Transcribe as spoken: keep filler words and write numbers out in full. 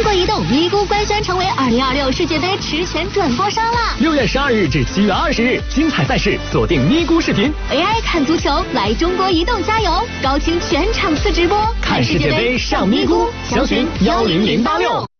中国移动咪咕官宣成为二零二六世界杯实权转播商了。 六月十二日至七月二十日，精彩赛事锁定咪咕视频 ，A I 看足球，来中国移动加油！高清全场次直播， 看世界杯上咪咕，详询幺零零八六。